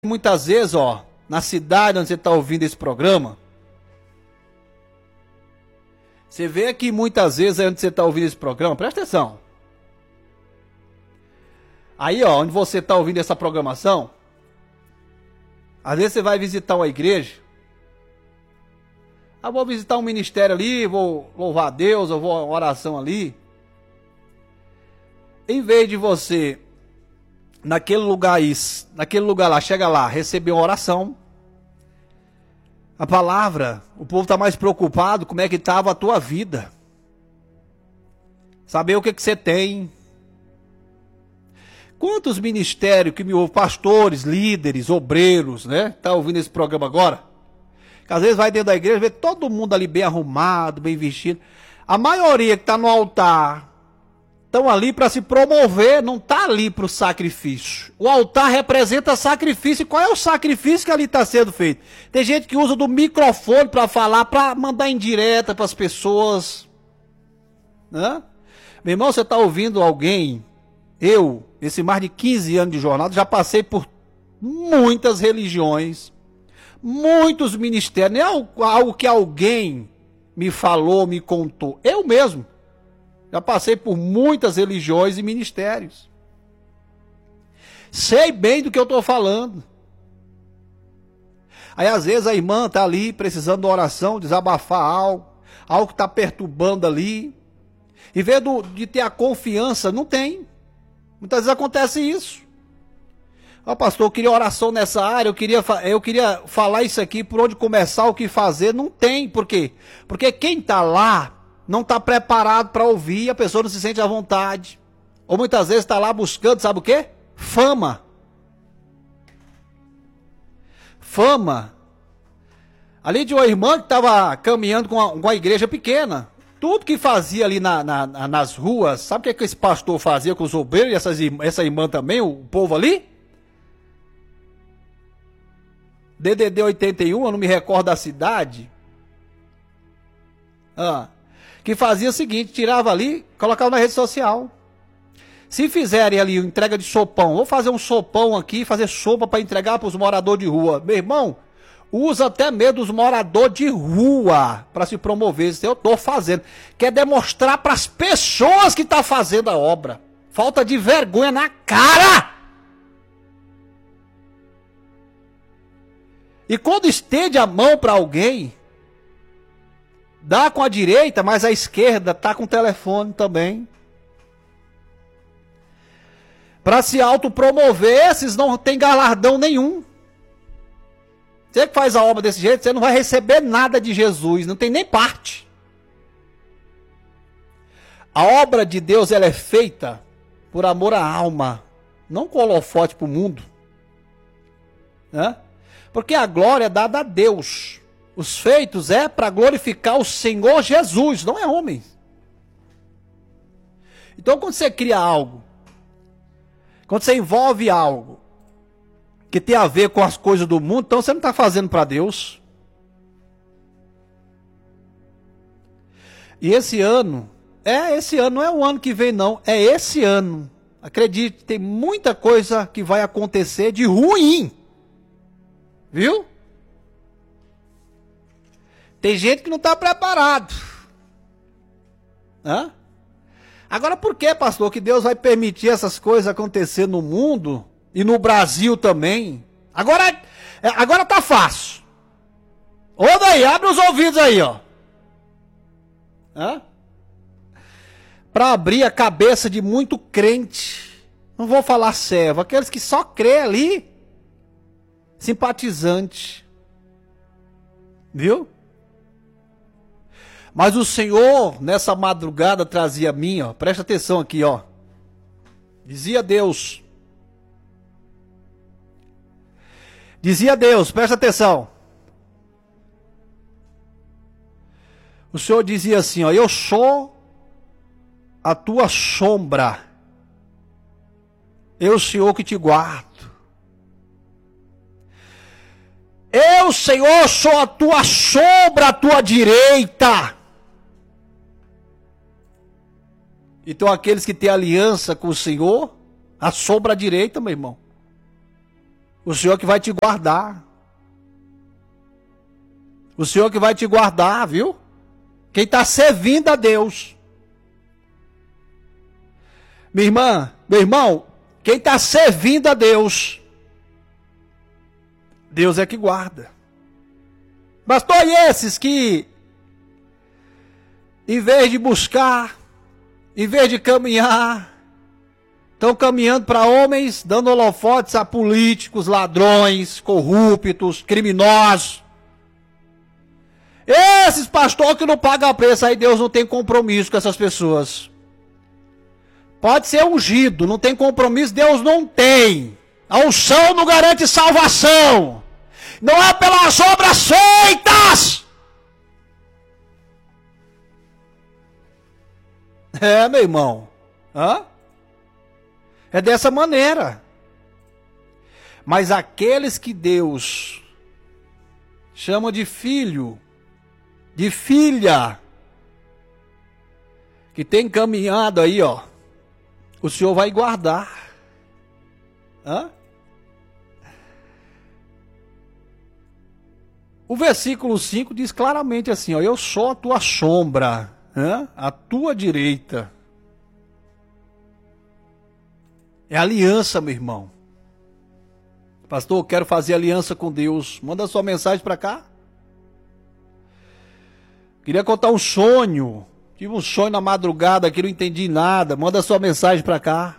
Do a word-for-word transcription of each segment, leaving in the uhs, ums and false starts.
Muitas vezes, ó, na cidade onde você está ouvindo esse programa, você vê que muitas vezes aí onde você está ouvindo esse programa, presta atenção. Aí, ó, onde você está ouvindo essa programação, às vezes você vai visitar uma igreja. Ah, vou visitar um ministério ali, vou louvar a Deus, eu vou a uma oração ali. Em vez de você, naquele lugar, isso, naquele lugar lá, chega lá, receber uma oração, a palavra, o povo está mais preocupado como é que estava a tua vida. Saber o que, que você tem. Quantos ministérios que me ouvem, pastores, líderes, obreiros, né? Tá ouvindo esse programa agora? Que às vezes vai dentro da igreja, vê todo mundo ali bem arrumado, bem vestido. A maioria que está no altar, estão ali para se promover, não está ali para o sacrifício. O altar representa sacrifício. E qual é o sacrifício que ali está sendo feito? Tem gente que usa do microfone para falar, para mandar indireta para as pessoas. Né? Meu irmão, você está ouvindo alguém? Eu, esse mais de quinze anos de jornada, já passei por muitas religiões, muitos ministérios. Não é algo que alguém me falou, me contou. Eu mesmo. Já passei por muitas religiões e ministérios. Sei bem do que eu estou falando. Aí às vezes a irmã está ali precisando de oração, desabafar algo, algo que está perturbando ali. Em vez de ter a confiança, não tem. Muitas vezes acontece isso. Ó, pastor, eu queria oração nessa área, eu queria, eu queria falar isso aqui, por onde começar, o que fazer. Não tem. Por quê? Porque quem está lá não está preparado para ouvir, a pessoa não se sente à vontade. Ou muitas vezes está lá buscando, sabe o quê? Fama. Fama. Ali de uma irmã que estava caminhando com uma, com uma igreja pequena. Tudo que fazia ali na, na, nas ruas, sabe o que, que esse pastor fazia com os obreiros e essas, essa irmã também, o povo ali? D D D oitenta e um, eu não me recordo da cidade. Ah... que fazia o seguinte, tirava ali, colocava na rede social. Se fizerem ali entrega de sopão, vou fazer um sopão aqui, fazer sopa para entregar para os moradores de rua. Meu irmão, usa até mesmo os moradores de rua para se promover. Isso eu estou fazendo. Quer demonstrar para as pessoas que estão fazendo a obra. Falta de vergonha na cara. E quando estende a mão para alguém, dá com a direita, mas a esquerda tá com o telefone também. Para se autopromover, esses não tem galardão nenhum. Você que faz a obra desse jeito, você não vai receber nada de Jesus, não tem nem parte. A obra de Deus, ela é feita por amor à alma, não com holofote para o mundo. Né? Porque a glória é dada a Deus. Os feitos é para glorificar o Senhor Jesus, não é homem. Então quando você cria algo, quando você envolve algo que tem a ver com as coisas do mundo, então você não está fazendo para Deus. E esse ano, é esse ano, não é o ano que vem não, é esse ano. Acredite, tem muita coisa que vai acontecer de ruim. Viu? Tem gente que não está preparado. Hã? Agora por que, pastor, que Deus vai permitir essas coisas acontecer no mundo e no Brasil também? Agora, agora tá fácil. Ô daí, abre os ouvidos aí, ó. Hã? Para abrir a cabeça de muito crente. Não vou falar servo, aqueles que só crê ali. Simpatizante. Viu? Mas o Senhor, nessa madrugada, trazia a mim, ó, presta atenção aqui, ó. Dizia Deus. Dizia Deus, presta atenção. O Senhor dizia assim, ó, eu sou a tua sombra. Eu, Senhor, que te guardo. Eu, Senhor, sou a tua sombra à tua direita. Então aqueles que têm aliança com o Senhor, a sombra à direita, meu irmão. O Senhor que vai te guardar. O Senhor que vai te guardar, viu? Quem está servindo a Deus. Minha irmã, meu irmão, quem está servindo a Deus, Deus é que guarda. Pastor, e esses que, em vez de buscar, em vez de caminhar, estão caminhando para homens, dando holofotes a políticos, ladrões, corruptos, criminosos. Esses pastores que não pagam preço, aí Deus não tem compromisso com essas pessoas. Pode ser ungido, não tem compromisso, Deus não tem. A unção não garante salvação. Não é pelas obras feitas. É, meu irmão. Hã? É dessa maneira. Mas aqueles que Deus chama de filho, de filha, que tem caminhado aí, ó, o Senhor vai guardar. Hã? O versículo cinco diz claramente assim, ó, eu sou a tua sombra, hã? A tua direita. É aliança, meu irmão. Pastor, eu quero fazer aliança com Deus. Manda sua mensagem para cá. Queria contar um sonho. Tive um sonho na madrugada que não entendi nada. Manda sua mensagem para cá.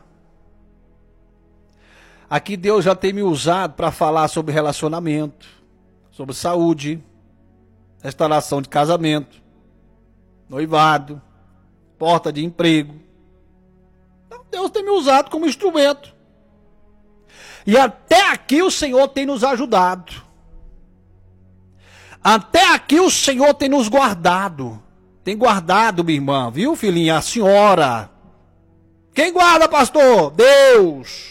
Aqui Deus já tem me usado para falar sobre relacionamento, sobre saúde, restauração de casamento, noivado, porta de emprego. Então, Deus tem me usado como instrumento. E até aqui o Senhor tem nos ajudado. Até aqui o Senhor tem nos guardado. Tem guardado, minha irmã, viu, filhinha? A senhora. Quem guarda, pastor? Deus.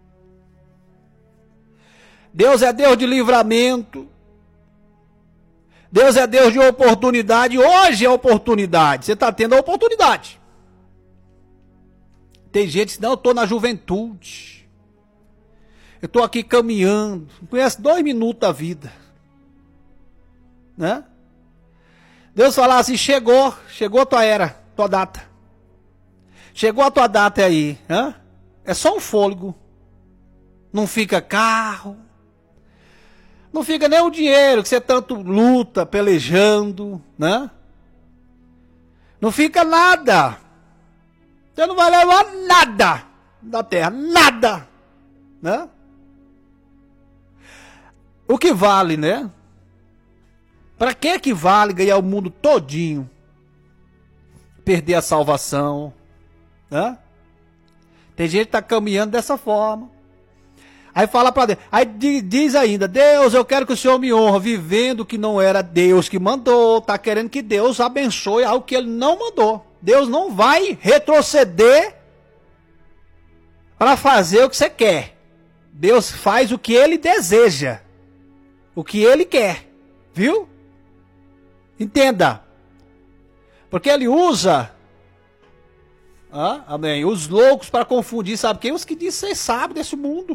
Deus é Deus de livramento. Deus é Deus de oportunidade. Hoje é oportunidade. Você está tendo a oportunidade. Tem gente que diz, não, eu estou na juventude. Eu estou aqui caminhando. Não conhece dois minutos da vida. Né? Deus falar assim, chegou, chegou a tua era, tua data. Chegou a tua data aí. Né? É só um fôlego. Não fica carro. Não fica nem o dinheiro que você tanto luta, pelejando, né? Não fica nada. Você não vai levar nada da terra, nada, né? O que vale, né? Para que que vale ganhar o mundo todinho? Perder a salvação, né? Tem gente que tá caminhando dessa forma. Aí fala para Deus, aí diz ainda, Deus, eu quero que o Senhor me honre, vivendo que não era Deus que mandou, tá querendo que Deus abençoe algo que Ele não mandou. Deus não vai retroceder para fazer o que você quer. Deus faz o que Ele deseja, o que Ele quer, viu? Entenda, porque Ele usa, ah, amém, os loucos para confundir, sabe quem? Os que dizem ser sábios desse mundo.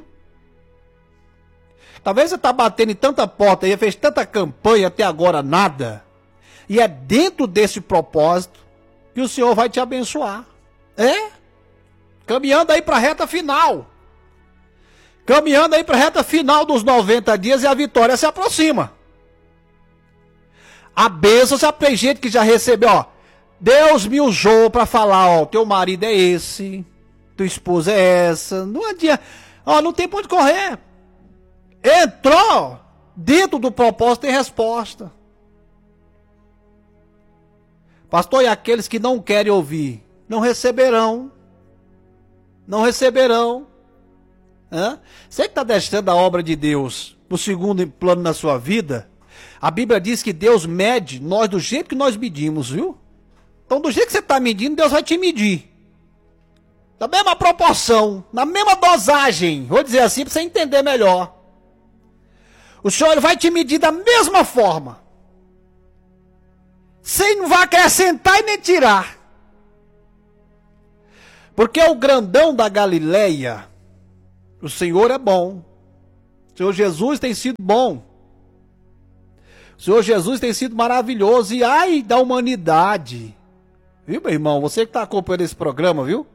Talvez você está batendo em tanta porta e fez tanta campanha até agora nada. E é dentro desse propósito que o Senhor vai te abençoar. É? Caminhando aí para a reta final. Caminhando aí para a reta final dos noventa dias e a vitória se aproxima. A bênção, se tem gente que já recebeu, ó. Deus me usou para falar, ó, teu marido é esse, tua esposa é essa. Não adianta, ó, não tem pra onde correr. Entrou dentro do propósito, tem resposta. Pastor, e aqueles que não querem ouvir, não receberão. Não receberão. Hã? Você que está deixando a obra de Deus no segundo plano na sua vida, a Bíblia diz que Deus mede nós do jeito que nós medimos, viu? Então, do jeito que você está medindo, Deus vai te medir. Na mesma proporção, na mesma dosagem. Vou dizer assim para você entender melhor. O Senhor vai te medir da mesma forma. Sem não vai acrescentar e nem tirar. Porque o grandão da Galileia, o Senhor é bom. O Senhor Jesus tem sido bom. O Senhor Jesus tem sido maravilhoso. E ai da humanidade. Viu, meu irmão? Você que está acompanhando esse programa, viu?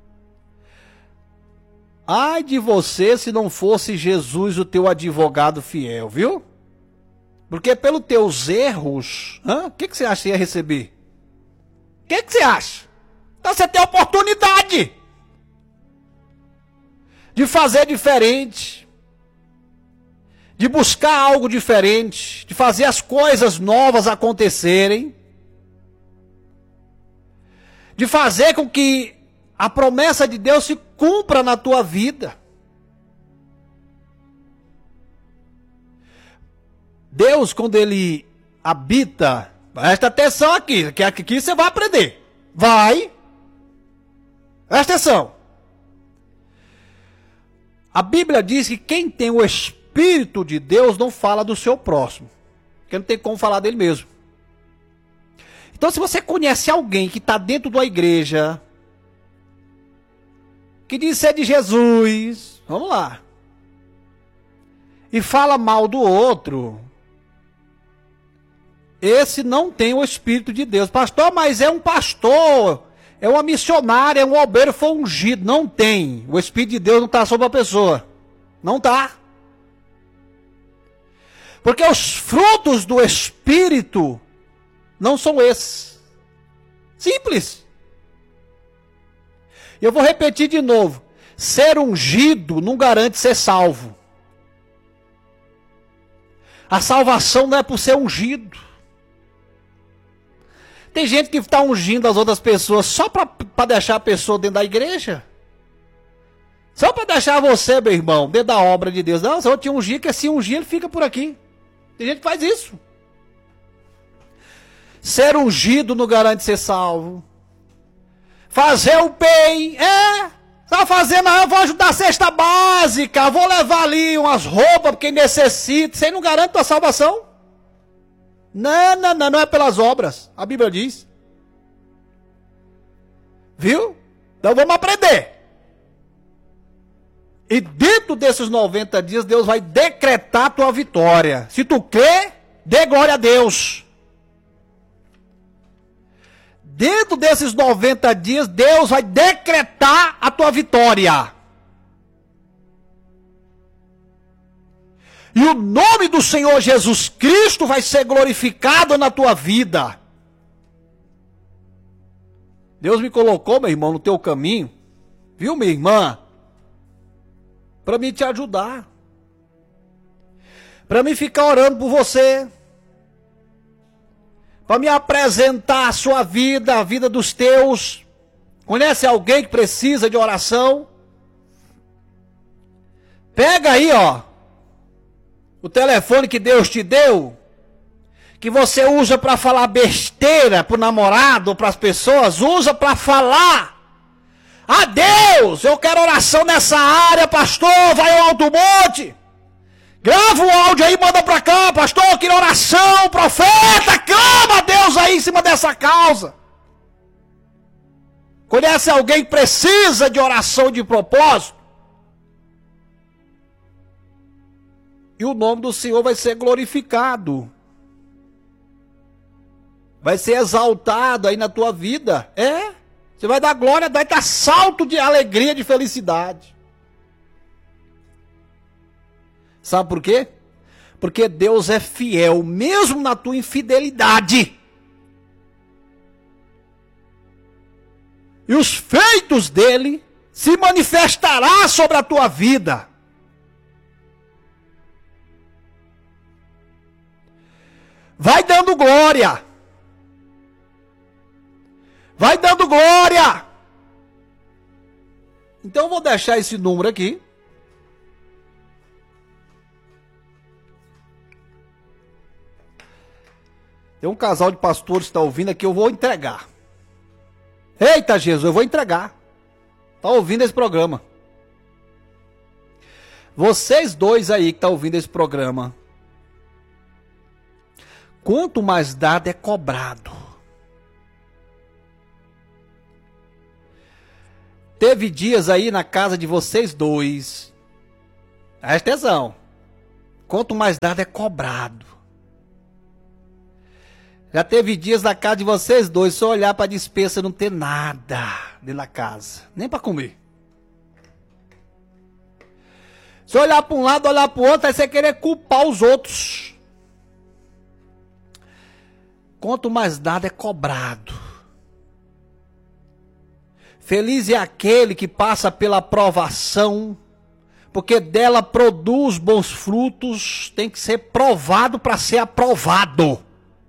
Ai de você se não fosse Jesus o teu advogado fiel, viu? Porque pelos teus erros, o que, que você acha que você ia receber? O que, que você acha? Então você tem a oportunidade de fazer diferente, de buscar algo diferente, de fazer as coisas novas acontecerem, de fazer com que a promessa de Deus se cumpra na tua vida. Deus, quando Ele habita, presta atenção aqui, que aqui você vai aprender. Vai. Presta atenção. A Bíblia diz que quem tem o Espírito de Deus não fala do seu próximo. Porque não tem como falar dele mesmo. Então, se você conhece alguém que está dentro da igreja, que diz ser de Jesus, vamos lá, e fala mal do outro, esse não tem o Espírito de Deus. Pastor, mas é um pastor, é uma missionária, é um obreiro, foi ungido. Não tem. O Espírito de Deus não está sobre a pessoa. Não está. Porque os frutos do Espírito não são esses. Simples. Eu vou repetir de novo. Ser ungido não garante ser salvo. A salvação não é por ser ungido. Tem gente que está ungindo as outras pessoas só para deixar a pessoa dentro da igreja. Só para deixar você, meu irmão, dentro da obra de Deus. Não, se eu te ungir, que se ungir, ele fica por aqui. Tem gente que faz isso. Ser ungido não garante ser salvo. Fazer o bem, é. Tá fazendo, ah, eu vou ajudar a cesta básica, vou levar ali umas roupas para quem necessita. Isso aí não garante a salvação. Não, não, não, não é pelas obras. A Bíblia diz. Viu? Então vamos aprender. E dentro desses noventa dias, Deus vai decretar a tua vitória. Se tu crê, dê glória a Deus. Dentro desses noventa dias, Deus vai decretar a tua vitória. E o nome do Senhor Jesus Cristo vai ser glorificado na tua vida. Deus me colocou, meu irmão, no teu caminho, viu, minha irmã? Para me te ajudar. Para me ficar orando por você. Para me apresentar a sua vida, a vida dos teus. Conhece alguém que precisa de oração? Pega aí, ó. O telefone que Deus te deu, que você usa para falar besteira para o namorado ou para as pessoas, usa para falar. Ah, Deus, eu quero oração nessa área, pastor, vai ao Alto Monte. Grava o áudio aí, manda para cá, pastor, eu quero oração, profeta, clama a Deus aí em cima dessa causa. Conhece alguém que precisa de oração de propósito? E o nome do Senhor vai ser glorificado. Vai ser exaltado aí na tua vida. É. Você vai dar glória, vai dar salto de alegria, de felicidade. Sabe por quê? Porque Deus é fiel, mesmo na tua infidelidade. E os feitos dele se manifestará sobre a tua vida. Vai dando glória. Vai dando glória. Então eu vou deixar esse número aqui. Tem um casal de pastores que está ouvindo aqui, eu vou entregar. Eita Jesus, eu vou entregar. Está ouvindo esse programa. Vocês dois aí que estão ouvindo esse programa. Quanto mais dado é cobrado. Teve dias aí na casa de vocês dois. Presta atenção. Quanto mais dado é cobrado. Já teve dias na casa de vocês dois, só olhar para a despensa não ter nada dentro da casa, nem para comer. Se olhar para um lado, olhar para o outro, aí você querer culpar os outros. Quanto mais dado é cobrado. Feliz é aquele que passa pela provação, porque dela produz bons frutos, tem que ser provado para ser aprovado.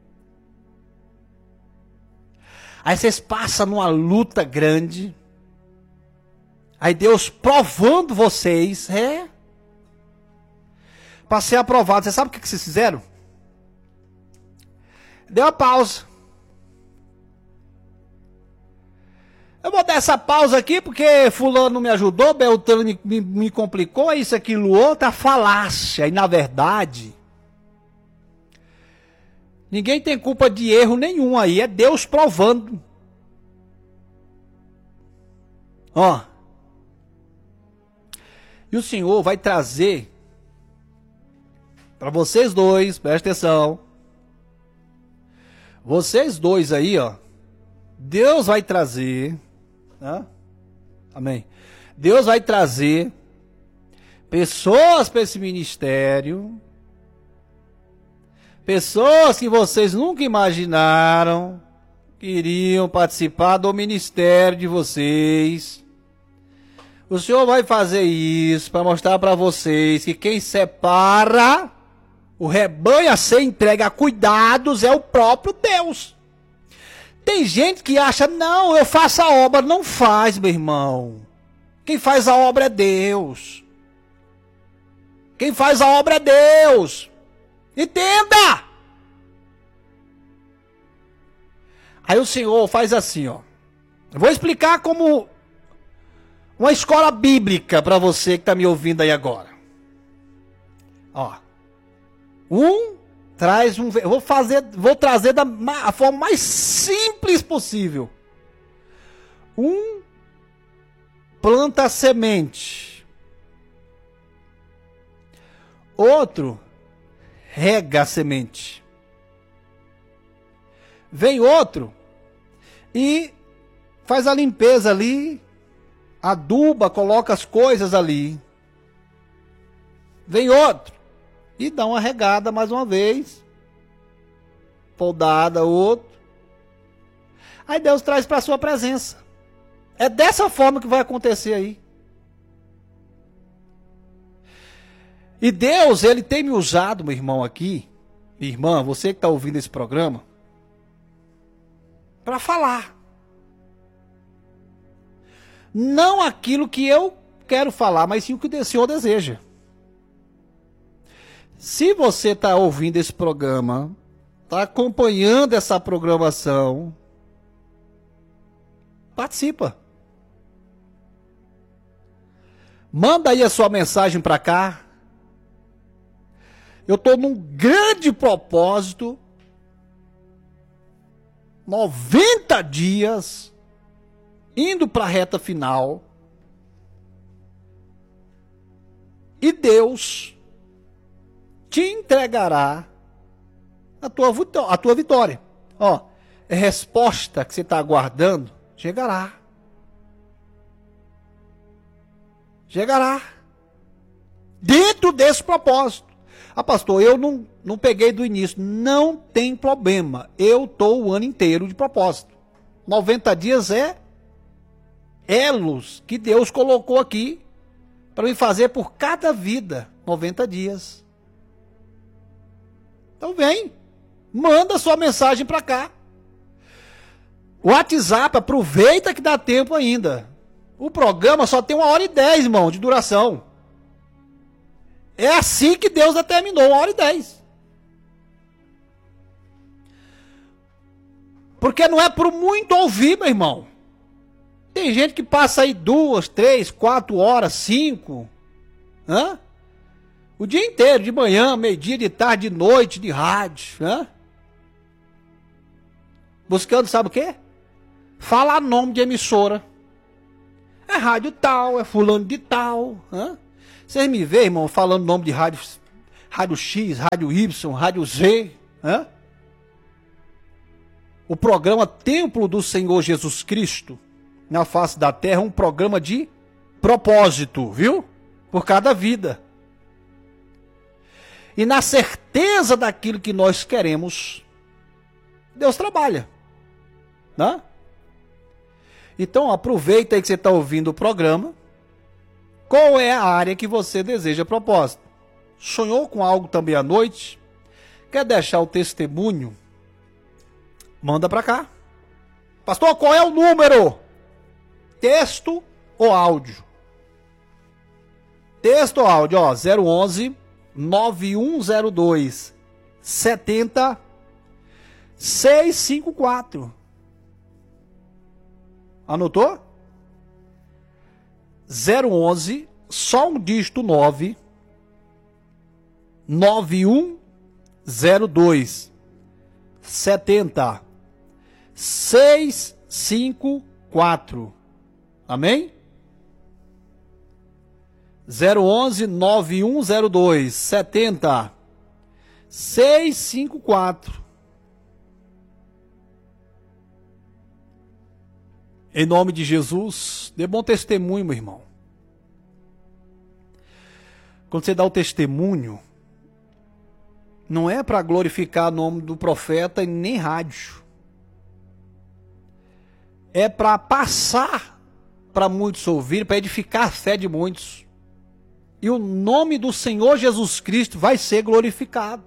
Aí vocês passam numa luta grande. Aí Deus provando vocês, é. Para ser aprovado. Você sabe o que vocês fizeram? Deu uma pausa. Eu vou dar essa pausa aqui porque fulano me ajudou, Beltrano me, me, me complicou, isso, aquilo, outra falácia. E na verdade... ninguém tem culpa de erro nenhum aí, é Deus provando. Ó. E o Senhor vai trazer para vocês dois, presta atenção. Vocês dois aí, ó. Deus vai trazer, né? Amém. Deus vai trazer pessoas para esse ministério. Pessoas que vocês nunca imaginaram que iriam participar do ministério de vocês. O Senhor vai fazer isso para mostrar para vocês que quem separa o rebanho a ser entregue a cuidados é o próprio Deus. Tem gente que acha, não, eu faço a obra. Não faz, meu irmão. Quem faz a obra é Deus. Quem faz a obra é Deus. Entenda! Aí o Senhor faz assim, ó. Eu vou explicar como uma escola bíblica para você que está me ouvindo aí agora. Ó. Um traz um... Eu vou fazer, vou trazer da a forma mais simples possível. Um planta a semente. Outro rega a semente. Vem outro e faz a limpeza ali, aduba, coloca as coisas ali. Vem outro e dá uma regada mais uma vez, podada, outro. Aí Deus traz para a sua presença. É dessa forma que vai acontecer aí. E Deus, Ele tem me usado, meu irmão, aqui, minha irmã, você que está ouvindo esse programa, para falar. Não aquilo que eu quero falar, mas sim o que o Senhor deseja. Se você está ouvindo esse programa, está acompanhando essa programação, participa. Manda aí a sua mensagem para cá. Eu estou num grande propósito, noventa dias, indo para a reta final, e Deus te entregará a tua, a tua vitória. Ó, a resposta que você está aguardando chegará. Chegará. Dentro desse propósito. Ah, pastor, eu não, não peguei do início. Não tem problema. Eu estou o ano inteiro de propósito. noventa dias é elos que Deus colocou aqui para me fazer por cada vida. noventa dias. Então vem. Manda sua mensagem para cá. O WhatsApp, aproveita que dá tempo ainda. O programa só tem uma hora e dez, irmão, de duração. É assim que Deus determinou, uma hora e dez. Porque não é por muito ouvir, meu irmão. Tem gente que passa aí duas, três, quatro horas, cinco. Hã? O dia inteiro, de manhã, meio-dia, de tarde, de noite, de rádio. Hã? Buscando, sabe o quê? Falar nome de emissora. É rádio tal, é fulano de tal. Hã? Vocês me veem, irmão, falando nome de rádio Rádio X, Rádio Y, Rádio Z, né? O programa Templo do Senhor Jesus Cristo, na face da terra, é um programa de propósito, viu? Por cada vida. E na certeza daquilo que nós queremos, Deus trabalha, né? Então aproveita aí que você está ouvindo o programa. Qual é a área que você deseja propósito? Sonhou com algo também à noite? Quer deixar o testemunho? Manda para cá. Pastor, qual é o número? Texto ou áudio? Texto ou áudio, ó, zero onze, nove um zero dois, sete zero, seis cinco quatro. Anotou? zero onze, só um dígito nove, nove um zero dois, sete zero, seis cinco quatro. Amém? zero onze, nove um zero dois, sete zero, seis cinco quatro. Em nome de Jesus, dê bom testemunho, meu irmão. Quando você dá o testemunho, não é para glorificar o nome do profeta e nem rádio. É para passar para muitos ouvir, para edificar a fé de muitos. E o nome do Senhor Jesus Cristo vai ser glorificado.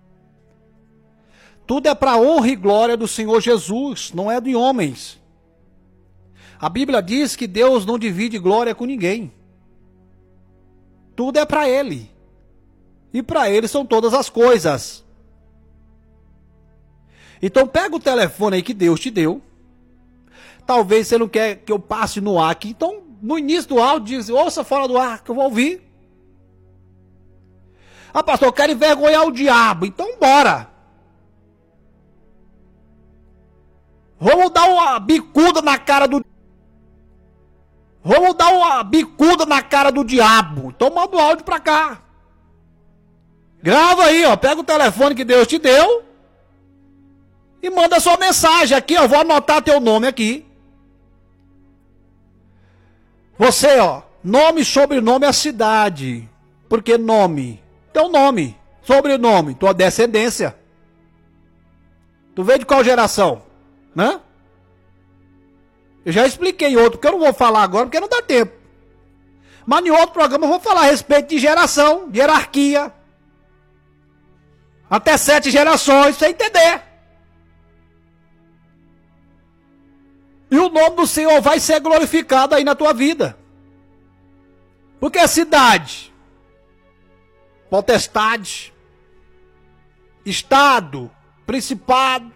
Tudo é para a honra e glória do Senhor Jesus, não é de homens. A Bíblia diz que Deus não divide glória com ninguém. Tudo é para Ele. E para Ele são todas as coisas. Então pega o telefone aí que Deus te deu. Talvez você não quer que eu passe no ar aqui. Então, no início do áudio, diz, ouça fora do ar, que eu vou ouvir. Ah, pastor, eu quero envergonhar o diabo. Então, bora. Vamos dar uma bicuda na cara do... Vamos dar uma bicuda na cara do diabo. Então, manda o áudio pra cá. Grava aí, ó. Pega o telefone que Deus te deu. E manda sua mensagem aqui, ó. Vou anotar teu nome aqui. Você, ó. Nome, sobrenome, a cidade. Por que nome? Teu nome. Sobrenome. Tua descendência. Tu veio de qual geração? Né? Eu já expliquei outro, porque eu não vou falar agora, porque não dá tempo. Mas em outro programa eu vou falar a respeito de geração, de hierarquia. Até sete gerações, pra você entender. E o nome do Senhor vai ser glorificado aí na tua vida. Porque a cidade, potestade, estado, principado.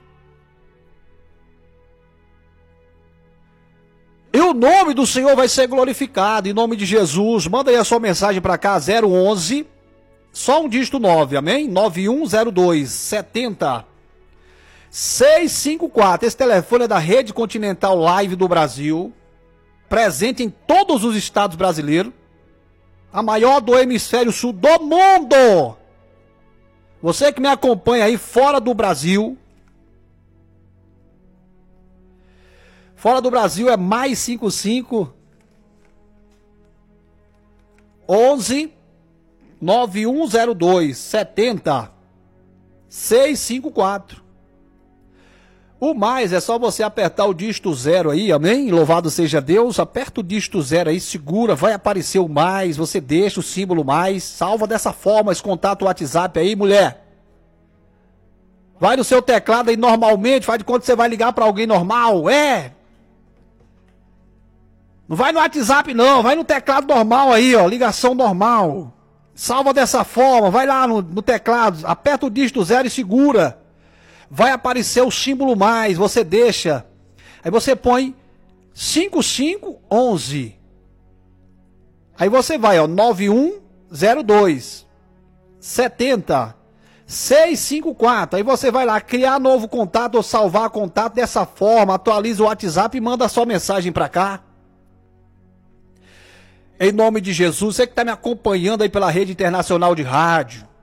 E o nome do Senhor vai ser glorificado, em nome de Jesus. Manda aí a sua mensagem para cá, zero onze, só um dígito nove, amém? nove um zero dois, sete zero, seis cinco quatro. Esse telefone é da Rede Continental Live do Brasil, presente em todos os estados brasileiros, a maior do hemisfério sul do mundo. Você que me acompanha aí fora do Brasil, fora do Brasil é mais cinquenta e cinco, onze, nove um zero dois, sete zero, seis cinco quatro. O mais é só você apertar o dígito zero aí, amém? Louvado seja Deus. Aperta o dígito zero aí, segura, vai aparecer o mais, você deixa o símbolo mais, salva dessa forma esse contato WhatsApp aí, mulher. Vai no seu teclado aí normalmente, faz de conta que você vai ligar para alguém normal, é... Não vai no WhatsApp não, vai no teclado normal aí, ó, ligação normal. Salva dessa forma, vai lá no, no teclado, aperta o dígito zero e segura. Vai aparecer o símbolo mais, você deixa. Aí você põe cinco cinco um um. Aí você vai, ó, nove um zero dois, sete zero, seis cinco quatro. Aí você vai lá, criar novo contato ou salvar contato dessa forma, atualiza o WhatsApp e manda a sua mensagem pra cá. Em nome de Jesus, você que está me acompanhando aí pela Rede Internacional de Rádio,